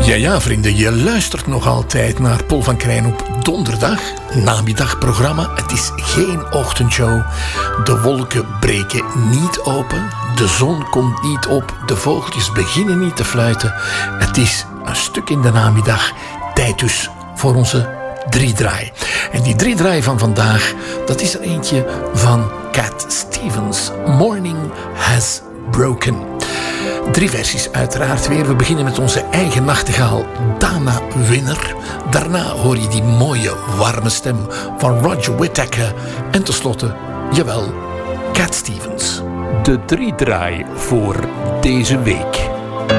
Ja, vrienden, je luistert nog altijd naar Paul van Krijn op donderdag, namiddagprogramma. Het is geen ochtendshow. De wolken breken niet open. De zon komt niet op. De vogeltjes beginnen niet te fluiten. Het is een stuk in de namiddag. Tijd dus voor onze driedraai. En die driedraai van vandaag, dat is er eentje van Cat Stevens. Morning Has Broken. 3 versies uiteraard weer. We beginnen met onze eigen nachtegaal Dana Winner. Daarna hoor je die mooie warme stem van Roger Whittaker. En tenslotte, jawel, Cat Stevens. De driedraai voor deze week.